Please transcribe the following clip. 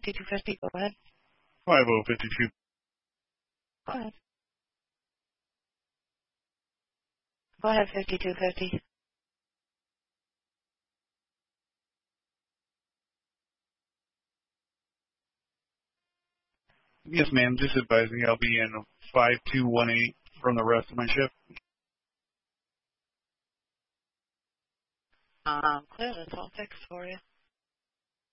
5250, go ahead. 5052. Go ahead. Go ahead, 5250. Yes, ma'am. Just advising I'll be in 5218 from the rest of my shift. Clear, that's all fixed for you.